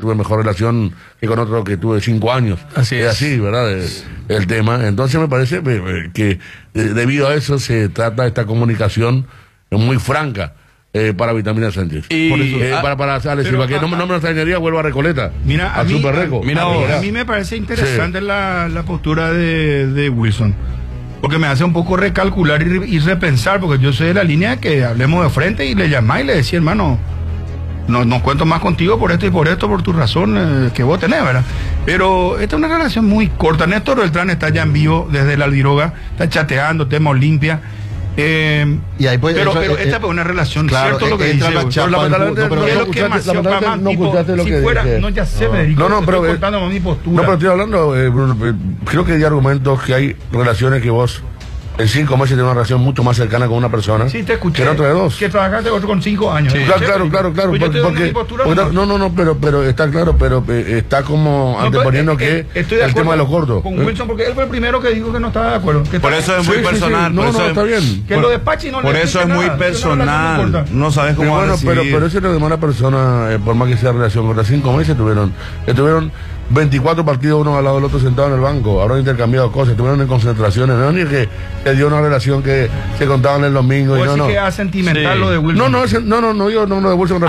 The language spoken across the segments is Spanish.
tuve mejor relación que con otro que tuve 5 años. Así es. Así, ¿verdad? El tema. Entonces me parece que debido a eso se trata esta comunicación muy franca. Para Vitamina Sánchez. Y por eso, para Alex Silva, que no me extrañaría, vuelvo a Recoleta. Mira, al Super Reco. A mí me parece interesante la postura de Wilson. Porque me hace un poco recalcular y repensar, porque yo soy de la línea que hablemos de frente y le llamás y le decía, hermano, no cuento más contigo por esto y por esto, por tu razón que vos tenés, ¿verdad? Pero esta es una relación muy corta. Néstor Beltrán está ya en vivo desde la Albiroga, está chateando, tema Olimpia. Y ahí pues, pero esta es una relación, claro, cierto lo que dice. Lamentablemente no escuchaste lo que dije. No, ya sé, Federico. No, pero contando mi postura. No, pero estoy hablando, creo que hay argumentos que hay relaciones que vos en 5 meses tienes una relación mucho más cercana con una persona. Sí, te escuché. Que en otra de 2. Que trabajaste con 5 años. Sí. Claro. Pero está claro, pero está como anteponiendo que el tema de los gordos. Con Wilson, porque él fue el primero que dijo que no estaba de acuerdo. Por eso es muy personal. No, está bien. Que lo despache y no le Por eso es muy personal. No sabes cómo bueno, pero eso es lo de una persona, por más que sea relación corta. 5 meses estuvieron 24 partidos uno al lado del otro sentado en el banco, habrán intercambiado cosas, estuvieron en concentraciones, no ni que se dio una relación que se contaban el domingo y no. Que es sentimental lo de Wilson. No, yo no de Wilson,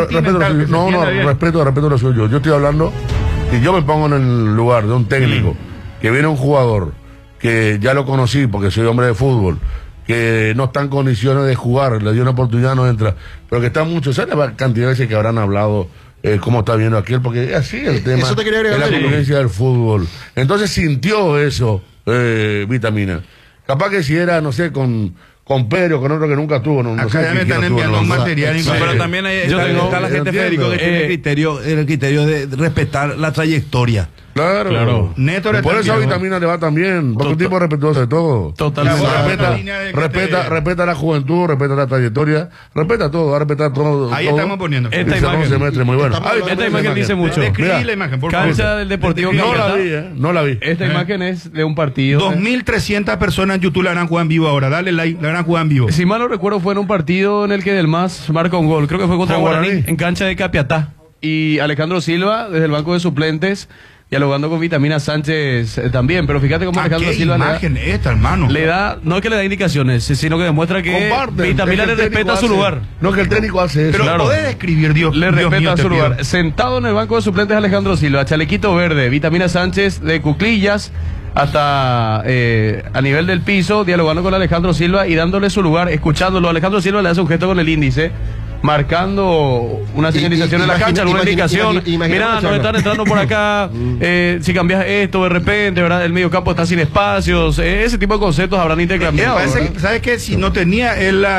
respeto lo suyo. Yo estoy hablando, si yo me pongo en el lugar de un técnico, que viene un jugador, que ya lo conocí porque soy hombre de fútbol, que no está en condiciones de jugar, le dio una oportunidad, no entra, pero que está mucho, ¿sabes la cantidad de veces que habrán hablado? Cómo está viendo aquel, porque así el tema eso te quería agregar, de la convivencia del fútbol. Entonces sintió eso, Vitamina. Capaz que si era, no sé, con Pedro, con otro que nunca tuvo. Acá ya me están enviando un material. Pero también está la gente, Federico, que tiene el criterio de respetar la trayectoria. Claro. Néstor, por eso a Vitamina le va también, porque un tipo respetuoso de todo. Totalmente. Respeta la juventud, respeta la trayectoria, respeta todo, va a respetar todo. Ahí todo. estamos poniendo. Esta imagen, muy bueno. Esta imagen dice mucho. Describí la imagen, por favor. Cancha del Deportivo Capiatá. No la vi. Esta imagen es de un partido. 2.300 personas en YouTube la harán jugar en vivo ahora. Dale like, la harán jugar en vivo. Si mal no recuerdo, fue en un partido en el que Del Mas marca un gol. Creo que fue contra Guaraní, en cancha de Capiatá. Y Alejandro Silva, desde el banco de suplentes, dialogando con Vitamina Sánchez también, pero fíjate cómo Alejandro Silva le da, no es que le da indicaciones, sino que demuestra que Vitamina le respeta su lugar. No, que el técnico hace eso. Pero podés describir, Dios. Le respeta su lugar. Sentado en el banco de suplentes Alejandro Silva, chalequito verde, Vitamina Sánchez de cuclillas hasta a nivel del piso, dialogando con Alejandro Silva y dándole su lugar, escuchándolo. Alejandro Silva le hace un gesto con el índice, marcando una señalización en la cancha, alguna indicación. Mirá, nos están entrando por acá, si cambias esto de repente, ¿verdad? El medio campo está sin espacios, ese tipo de conceptos habrán intercambiado. ¿Sabes qué? Si no tenía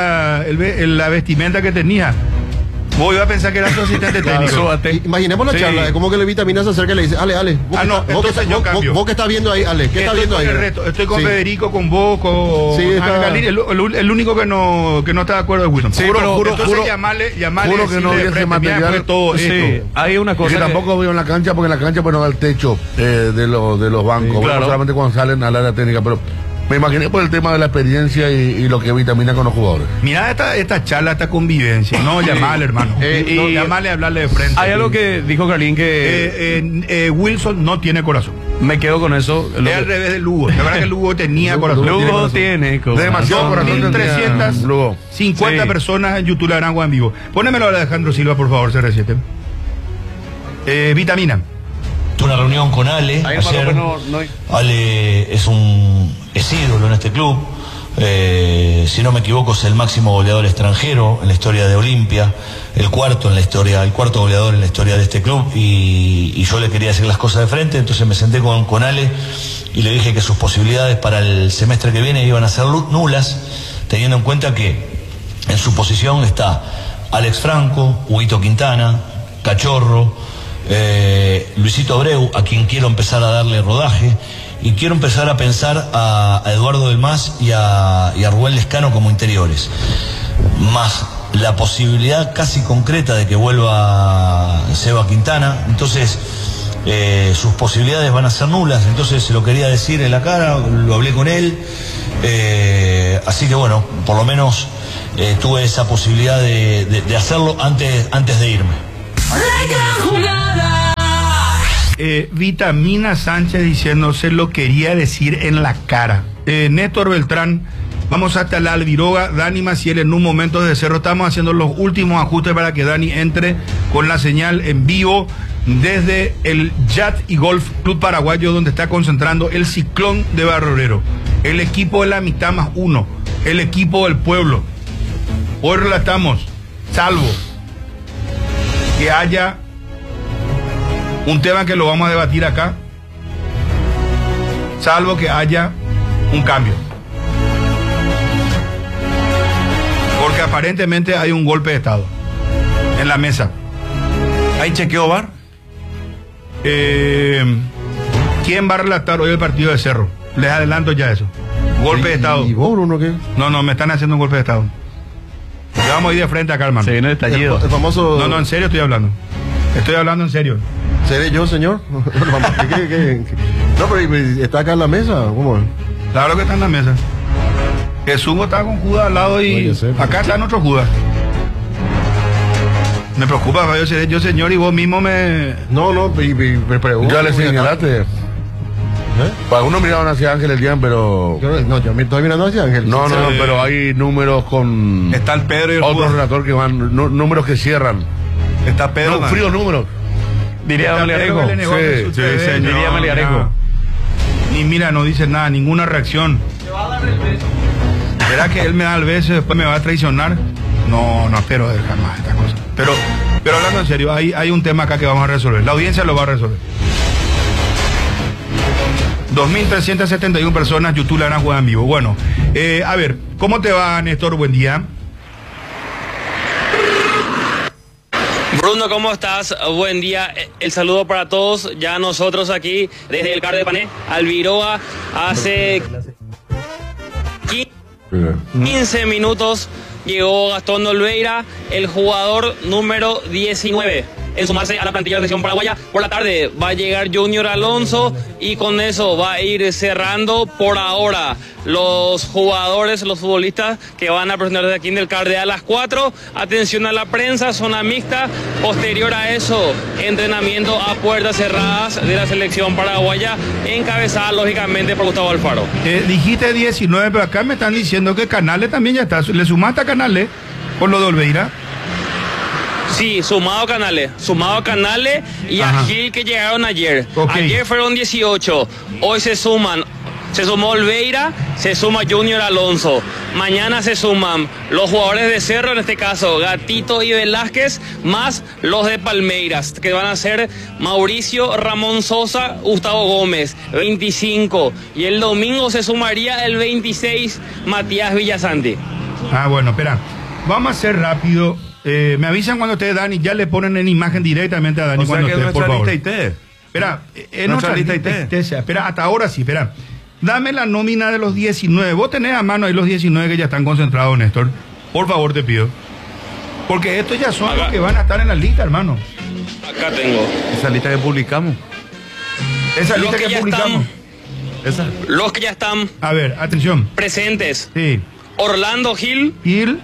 la vestimenta que tenía, vos ibas a pensar que era su asistente técnico. Imaginemos la charla, de cómo que le Vitamina se acerca y le dice, Ale, vos que estás viendo ahí, Ale, ¿qué estás viendo ahí? Estoy con Federico, con vos, con el único que no está de acuerdo es Wilson. Entonces llamarle juro que no hubiese material todo esto. Hay una cosa que tampoco veo en la cancha, porque en la cancha pues no da el techo de los bancos, solamente cuando salen al área técnica, pero me imaginé por el tema de la experiencia y lo que Vitamina con los jugadores. Mirá esta charla, esta convivencia. No, llamarle, hermano. Llamarle, hablarle de frente. Hay algo que dijo Carlín que Wilson no tiene corazón. Me quedo con eso. Es al revés de Lugo. La verdad que Lugo tenía corazón. Lugo tiene corazón. Demasiado corazón. 1.350 personas en YouTube Arango en vivo. Pónemelo a Alejandro Silva, por favor, CR7. Vitamina. Una reunión con Ale ayer. Ale es ídolo en este club. Si no me equivoco, es el máximo goleador extranjero en la historia de Olimpia, el cuarto goleador en la historia de este club, y yo le quería decir las cosas de frente. Entonces me senté con Ale y le dije que sus posibilidades para el semestre que viene iban a ser nulas, teniendo en cuenta que en su posición está Alex Franco, Huguito Quintana, Cachorro, Luisito Abreu, a quien quiero empezar a darle rodaje, y quiero empezar a pensar a Eduardo Del Mas y a Rubén Lescano como interiores, más la posibilidad casi concreta de que vuelva Seba Quintana. Entonces sus posibilidades van a ser nulas. Entonces se lo quería decir en la cara, lo hablé con él, así que bueno, por lo menos tuve esa posibilidad de hacerlo antes de irme. Vitamina Sánchez diciendo, se lo quería decir en la cara. Néstor Beltrán, vamos hasta la Albiroga, Dani Maciel en un momento de Cerro. Estamos haciendo los últimos ajustes para que Dani entre con la señal en vivo desde el Yacht y Golf Club Paraguayo, donde está concentrando el Ciclón de Barrio Obrero, el equipo de la mitad más uno, el equipo del pueblo. Hoy relatamos, salvo que haya un tema que lo vamos a debatir acá, salvo que haya un cambio, porque aparentemente hay un golpe de estado en la mesa. ¿Hay chequeo VAR? ¿Quién va a relatar hoy el partido de Cerro? Les adelanto ya eso. Golpe de estado. ¿Y vos, Bruno, qué? No, me están haciendo un golpe de estado. Ya vamos a ir de frente acá, hermano. Se viene el estallido. El famoso... No, en serio estoy hablando. Estoy hablando en serio. ¿Seré yo, señor? ¿Qué? No, pero ¿está acá en la mesa? ¿Cómo? Claro que está en la mesa. Jesús está con Judas al lado y acá está nuestro Judas. Me preocupa, yo seré yo, señor, y vos mismo me... No, me pregunto. Ya le señalaste. Para algunos miraban hacia Ángel el día, pero... Yo me estoy mirando hacia Ángel. No, pero hay números con... Está el Pedro y el otro relator que van, números que cierran. Está Pedro. No, fríos números. Diría Maliarejo. Sí, señor. Diría Maliarejo. Ni mira, no dice nada, ninguna reacción. ¿Será que él me da el beso y después me va a traicionar? No, espero jamás esta cosa. Pero hablando en serio, hay un tema acá que vamos a resolver. La audiencia lo va a resolver. 2.371 personas, YouTube la van a jugar en vivo. Bueno, a ver, ¿cómo te va, Néstor? Buen día. Bruno, ¿cómo estás? Buen día. El saludo para todos. Ya nosotros aquí, desde el CAR de Pané, Albiroga, hace 15 minutos llegó Gastón Olveira, el jugador número 19. En sumarse a la plantilla de la selección paraguaya. Por la tarde va a llegar Junior Alonso y con eso va a ir cerrando por ahora los jugadores, los futbolistas que van a presentar desde aquí en el CARDE a las 4. Atención a la prensa, zona mixta. Posterior a eso, entrenamiento a puertas cerradas de la selección paraguaya, encabezada lógicamente por Gustavo Alfaro. Dijiste 19, pero acá me están diciendo que Canales también ya está. ¿Le sumaste a Canales por lo de Olveira? Sí, sumado a Canales y a Gil, que llegaron ayer. Okay. Ayer fueron 18, hoy se sumó Olveira, se suma Junior Alonso. Mañana se suman los jugadores de Cerro, en este caso Gatito y Velázquez, más los de Palmeiras, que van a ser Mauricio, Ramón Sosa, Gustavo Gómez, 25. Y el domingo se sumaría el 26, Matías Villasanti. Bueno, espera, vamos a hacer rápido. Me avisan cuando ustedes, Dani, ya le ponen en imagen directamente a Dani. O sea cuando que ustedes, por favor. Espera, en nuestra lista IT. Espera, hasta ahora sí, espera. Dame la nómina de los 19. Vos tenés a mano ahí los 19 que ya están concentrados, Néstor. Por favor, te pido. Porque estos ya son los que van a estar en la lista, hermano. Acá tengo. Esa lista que publicamos. Esa lista que publicamos. Los que ya están. A ver, atención. Presentes. Sí. Orlando Gil.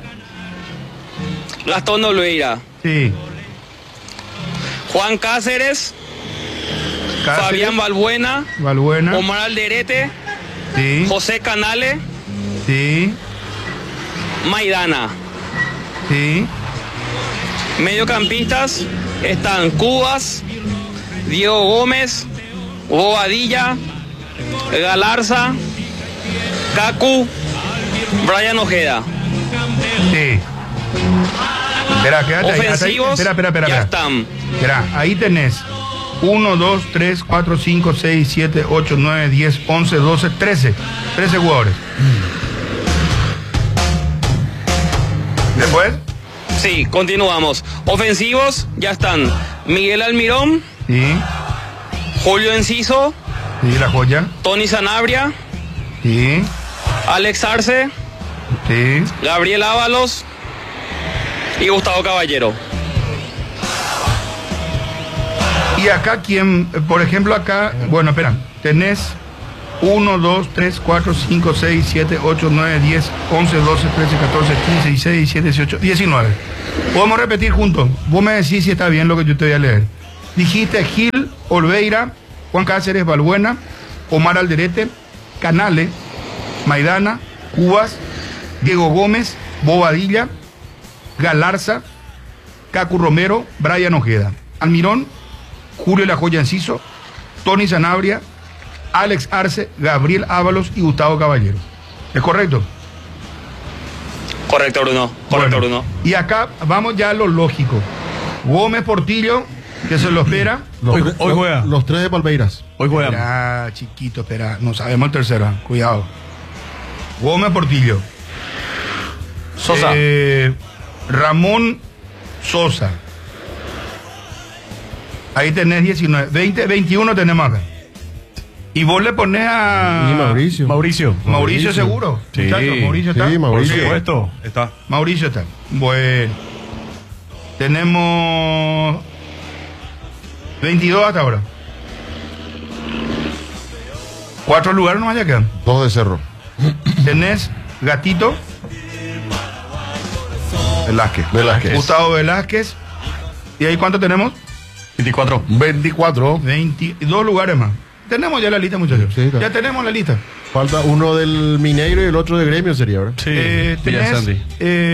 Gastón Olveira. Sí. Juan Cáceres. Fabián Balbuena. Omar Alderete. Sí. José Canales. Sí. Maidana. Sí. Mediocampistas están Cubas, Diego Gómez, Bobadilla, Galarza, Cacu, Brian Ojeda. Sí. Espera, quédate ofensivos, ahí. Espera. Ya están. Espera, ahí tenés 1, 2, 3, 4, 5, 6, 7, 8, 9, 10, 11, 12, 13. 13 jugadores. ¿Después? Sí, continuamos. Ofensivos, ya están Miguel Almirón. Sí. Julio Enciso. Sí, la joya. Tony Sanabria. Sí. Alex Arce. Sí. Gabriel Ábalos. Y Gustavo Caballero. Y acá, ¿quién? Por ejemplo, acá, bueno, espera, tenés 1, 2, 3, 4, 5, 6, 7, 8, 9, 10, 11, 12, 13, 14, 15, 16, 17, 18, 19. Podemos repetir juntos. Vos me decís si está bien lo que yo te voy a leer. Dijiste Gil, Olveira, Juan Cáceres, Balbuena, Omar Alderete, Canales, Maidana, Cubas, Diego Gómez, Bobadilla, Galarza, Cacu Romero, Brian Ojeda, Almirón, Julio La Joya Enciso, Tony Sanabria, Alex Arce, Gabriel Ábalos y Gustavo Caballero. ¿Es correcto? Correcto, Bruno. Correcto, Bruno. Y acá vamos ya a lo lógico. Gómez Portillo, que se lo espera. Hoy juega. Los 3 de Palmeiras. Hoy juega. Espera, chiquito, espera. No sabemos el tercero. Cuidado. Gómez Portillo. Sosa. Ramón Sosa. Ahí tenés 19. 20, 21 tenemos acá. Y vos le ponés a... Y Mauricio. Mauricio seguro. Sí. Muchachos, Mauricio está. Sí, Mauricio. Por supuesto. Está. Mauricio está. Bueno. Tenemos 22 hasta ahora. 4 lugares nomás ya quedan. 2 de Cerro. Tenés Gatito, Velázquez. Gustavo Velázquez. ¿Y ahí cuánto tenemos? 24. 24. 22 lugares más. Tenemos ya la lista, muchachos. Sí, claro. Ya tenemos la lista. Falta uno del Mineiro y el otro de Gremio sería, ¿verdad? Sí. Tenés,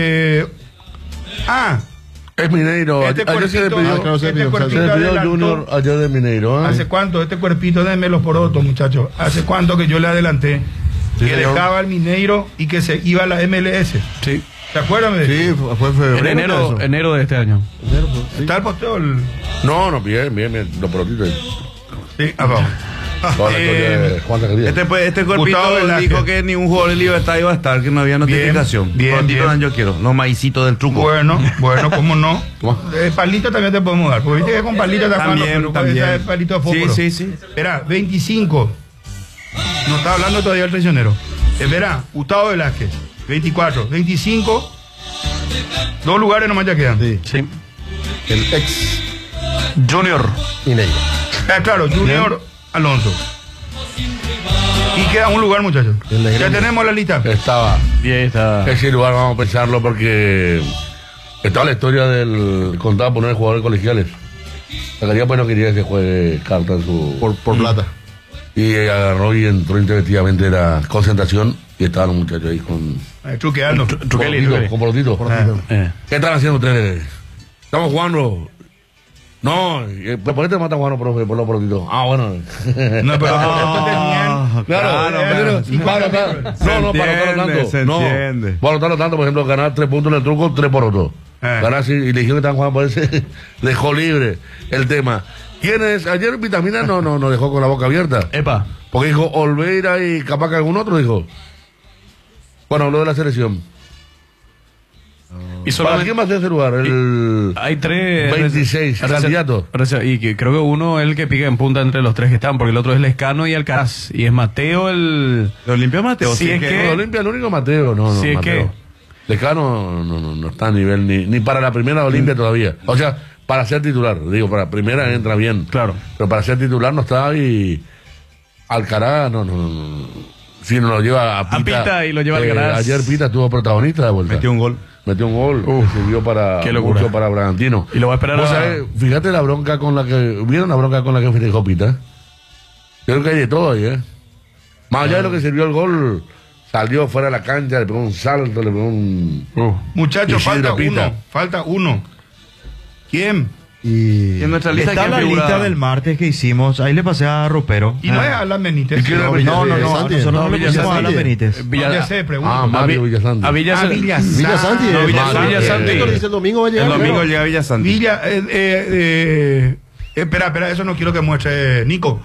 Es Mineiro. Este Ayer se le cuerpito, pidió, claro, se este pidió, se cuerpito le pidió adelantó. Junior ayer de Mineiro. ¿Hace cuánto? Este cuerpito, denme los porotos, muchachos. ¿Hace cuánto que yo le adelanté? Sí, que señor. dejaba el Mineiro y que se iba a la MLS. Sí. ¿Te acuerdas de Sí, fue en febrero. En enero de este año. ¿Está el posteo? No, bien. Los pelotitos. Sí, abajo. Toda la historia de Juan Zacarías. Este Gustavo cuerpito Velázquez. dijo que ningún jugador de Libertad iba a estar, que no había notificación. bien. Yo quiero, los maicitos del truco. Bueno, ¿cómo no? Palito también te podemos dar. Porque viste que con palito está jugando, pero esa es palito de fútbol. Sí. Espera, 25. No está hablando todavía el traicionero. Espera, Gustavo Velázquez. 24. 25. 2 lugares nomás ya quedan. Sí. Sí. El ex Junior. Mineiro. Claro, Junior Alonso. Y queda un lugar, muchachos. El de Ya Gremio. tenemos la lista. Estaba. Y ahí está. Ese lugar vamos a pensarlo porque estaba la historia del contado por 9 jugadores colegiales. Zacarías pues no quería que juegue carta en su... Por plata. Y agarró y entró intempestivamente en la concentración y estaban los muchachos ahí con... Truqueando. Con Polotito. ¿Qué están haciendo ustedes? Estamos jugando. No, ¿por qué te matan jugando, profe? Por los Polotitos. Ah, bueno. No, pero esto tenían. Claro, para anotarlo tanto. se entiende. Para anotarlo tanto, por ejemplo, ganar 3 puntos en el truco, 3 por otro. Ganar así, y le dijeron que estaban jugando por ese, dejó libre el tema. ¿Quiénes? Ayer Vitamina no dejó con la boca abierta. Epa. Porque dijo Olveira y capaz que algún otro dijo. Bueno, habló de la selección. Y ¿Para quién va a ser ese lugar? Hay 3 26 candidatos. Y que creo que uno es el que pica en punta entre los 3 que están, porque el otro es Lescano y Alcaraz. Y es Mateo el... ¿Lo limpió Mateo? Sí, es que... Olimpia, el único Mateo, no, Sí, es Mateo. Lescano no está a nivel ni para la primera Olimpia todavía. O sea, para ser titular, digo, para primera entra bien. Claro. Pero para ser titular no está y Alcaraz no. Si no lo lleva a Pita y lo lleva Alcaraz. Ayer Pita estuvo protagonista de vuelta. Metió un gol. Que sirvió para qué locura. mucho para Bragantino. Y lo va a esperar ¿Vos sabés? Fíjate la bronca con la que... ¿Vieron la bronca con la que festejó Pita? Creo que hay de todo ahí, Más allá de lo que sirvió el gol, salió fuera de la cancha, le pegó un salto, le pegó un... Muchachos, Isidro Pita. falta uno. ¿Quién? Y en nuestra lista, está ¿quién la figura? lista del martes que hicimos. Ahí le pasé a Ropero. Y no es Alan Benítez. No, nosotros no le pusimos a Alan Benítez. Mario Villasanti. A Villasanti. Villasanti. No, Villasanti. Víctor dice el domingo va a llegar. El domingo llega Villasanti. Espera, eso no quiero que muestre Nico.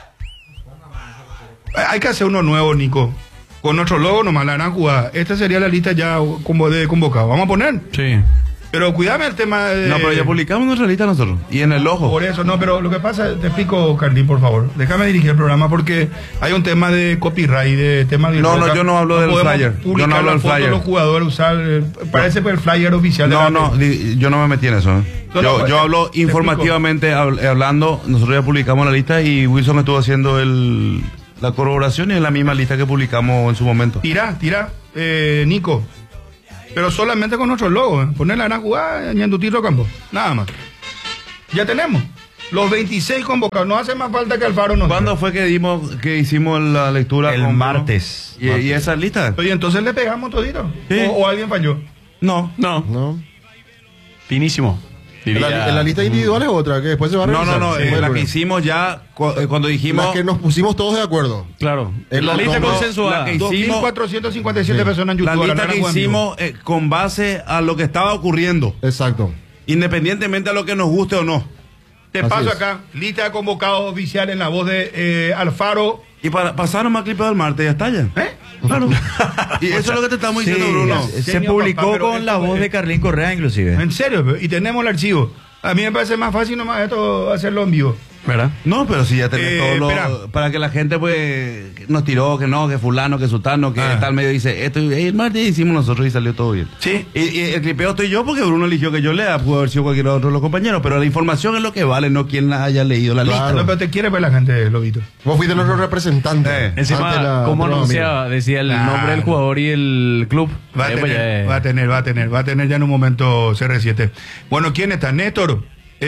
Hay que hacer uno nuevo, Nico. Con nuestro logo nomás la harán jugar. Esta sería la lista ya como de convocado. Vamos a poner. Sí. Pero cuídame el tema de... No, pero ya publicamos nuestra lista nosotros. Y en el ojo. Por eso, no, pero lo que pasa, te explico, Carlín, por favor. Déjame dirigir el programa porque hay un tema de copyright, de tema de... No, yo no hablo del flyer. Yo no hablo del flyer. Los jugadores usar, parece el flyer oficial. Yo no me metí en eso. Yo hablo informativamente hablando. Nosotros ya publicamos la lista y Wilson estuvo haciendo la corroboración y es la misma lista que publicamos en su momento. Tira, Nico. Pero solamente con nuestro logo, poner la gran jugada y en tu tiro campo. Nada más. Ya tenemos. Los 26 convocados. No hace más falta que Alfaro nos ¿Cuándo fue que hicimos la lectura? El martes. ¿Y esa lista? Oye, entonces le pegamos todito. ¿Sí? ¿O alguien falló? No. Finísimo. ¿En la lista individual es otra? Que después se va a revisar. No, la que hicimos ya cuando dijimos... La que nos pusimos todos de acuerdo. Claro. La lista consensuada. La que hicimos... 2.457 personas en La YouTube. lista que hicimos con base a lo que estaba ocurriendo. Exacto. Independientemente a lo que nos guste o no. Te paso acá, lista de convocados oficial en la voz de Alfaro. Y para pasar más clipes del martes, ya está ya. Claro. Y eso es lo que te estamos diciendo, Bruno. Se publicó con la voz de Carlín Correa, inclusive. En serio, y tenemos el archivo. A mí me parece más fácil nomás esto hacerlo en vivo. ¿Verdad? No, pero si ya tenés todo para que la gente pues nos tiró, que no, que fulano, que sultano, que tal medio dice esto, el martes hicimos nosotros y salió todo bien. Sí. Y el clipeo estoy yo porque Bruno eligió que yo lea, pudo haber sido cualquier otro de los compañeros, pero la información es lo que vale, no quien la haya leído la lista. No, pero te quiere ver la gente, Lobito. Vos fuiste nuestro representante. Encima, ¿cómo anunciaba? Decía el nombre del jugador y el club. Va a tener ya en un momento CR7. Bueno, ¿quién está? Néstor.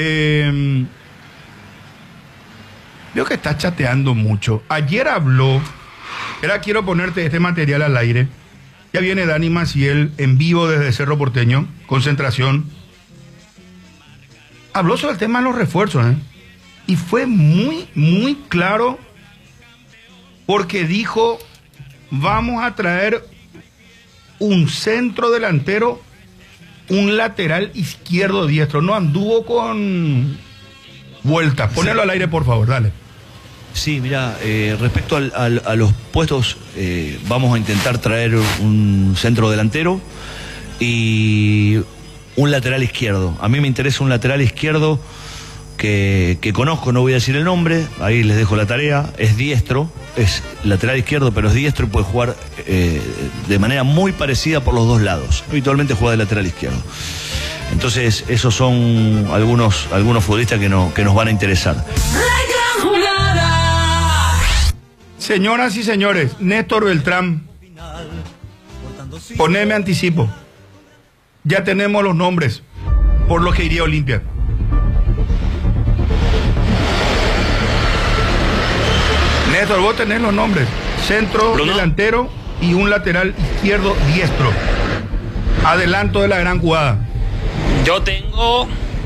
Veo que estás chateando mucho. Ayer habló, quiero ponerte este material al aire. Ya viene Dani Maciel en vivo desde Cerro Porteño, concentración. Habló sobre el tema de los refuerzos, y fue muy, muy claro porque dijo, vamos a traer un centro delantero, un lateral izquierdo diestro. No anduvo con vueltas. Ponelo al aire, por favor, dale. Sí, mira, respecto a los puestos, vamos a intentar traer un centro delantero y un lateral izquierdo. A mí me interesa un lateral izquierdo que conozco, no voy a decir el nombre, ahí les dejo la tarea, es diestro, es lateral izquierdo, pero es diestro y puede jugar de manera muy parecida por los dos lados. Habitualmente juega de lateral izquierdo. Entonces, esos son algunos futbolistas que nos van a interesar. Señoras y señores, Néstor Beltrán, poneme anticipo. Ya tenemos los nombres por los que iría Olimpia. Néstor, vos tenés los nombres. Centro, Bruno, delantero y un lateral izquierdo diestro. Adelanto de la gran jugada. Yo tengo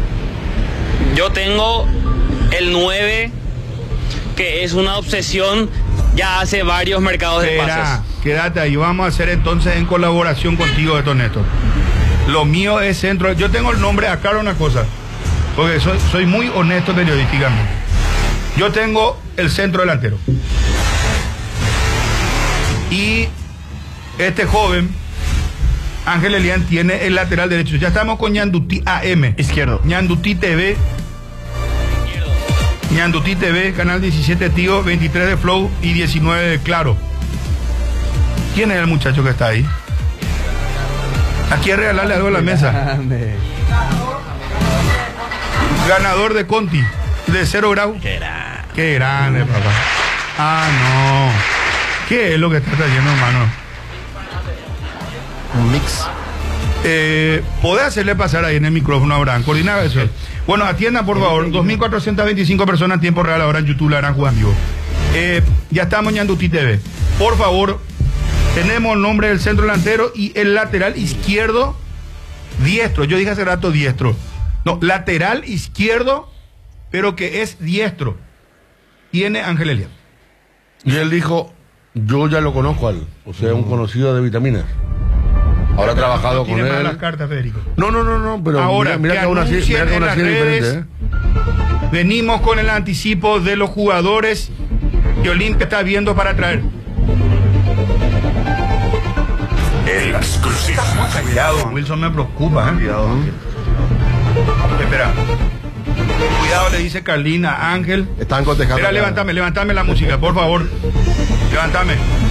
el 9, que es una obsesión ya hace varios mercados de pases. Quédate ahí, vamos a hacer entonces en colaboración contigo esto, Néstor. Lo mío es centro. Yo tengo el nombre, acá una cosa, porque soy muy honesto periodísticamente. Yo tengo el centro delantero. Y este joven, Ángel Elian, tiene el lateral derecho. Ya estamos con Ñandutí AM. Izquierdo. Ñandutí TV. Ñandutí TV, canal 17 Tío, 23 de Flow y 19 de Claro. ¿Quién es el muchacho que está ahí? Aquí es regalarle algo a la mesa. Ganador de Conti, de 0 grados. Qué grande, papá. Ah, no. ¿Qué es lo que está trayendo, hermano? Un mix. ¿Podés hacerle pasar ahí en el micrófono a Abraham? Coordina eso. Bueno, atienda, por favor. 2.425 personas en tiempo real ahora en YouTube la harán jugar en vivo. Ya estamos en Ñandutí TV. Por favor, tenemos el nombre del centro delantero y el lateral izquierdo diestro. Yo dije hace rato diestro. No, lateral izquierdo, pero que es diestro. Tiene Ángel Elian. Y él dijo, yo ya lo conozco a él. O sea, un conocido de Vitaminas. Ahora ha trabajado con él. Las cartas, Federico. No, pero ahora, mira que aún así es diferente. Venimos con el anticipo de los jugadores que Olimpia está viendo para traer. Exclusivo. Cuidado, Wilson me preocupa, Cuidado. Espera. Cuidado, le dice Carlina, Ángel. Están cotejando. Espera, levántame la música, por favor. Levántame.